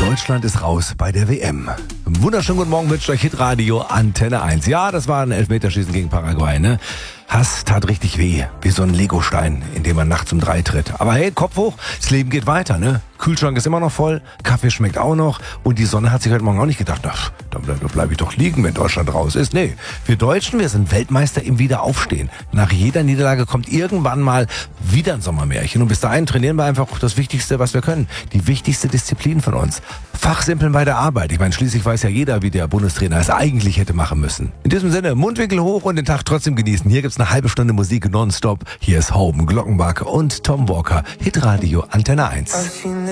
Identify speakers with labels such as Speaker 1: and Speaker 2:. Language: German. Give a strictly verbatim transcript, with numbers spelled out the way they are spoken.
Speaker 1: Deutschland ist raus bei der W M. Wunderschönen guten Morgen, wünscht euch Hitradio Antenne eins. Ja, das war ein Elfmeterschießen gegen Paraguay, ne? Hass tat richtig weh, wie so ein Legostein, in dem man nachts um drei tritt. Aber hey, Kopf hoch, das Leben geht weiter, ne? Kühlschrank ist immer noch voll, Kaffee schmeckt auch noch und die Sonne hat sich heute Morgen auch nicht gedacht, ach, da bleibe ich doch liegen, wenn Deutschland raus ist. Nee, wir Deutschen, wir sind Weltmeister im Wiederaufstehen. Nach jeder Niederlage kommt irgendwann mal wieder ein Sommermärchen und bis dahin trainieren wir einfach das Wichtigste, was wir können. Die wichtigste Disziplin von uns. Fachsimpeln bei der Arbeit. Ich meine, schließlich weiß ja jeder, wie der Bundestrainer es eigentlich hätte machen müssen. In diesem Sinne, Mundwinkel hoch und den Tag trotzdem genießen. Hier gibt's eine halbe Stunde Musik nonstop. Hier ist Home, Glockenbach und Tom Walker. Hitradio Antenne eins.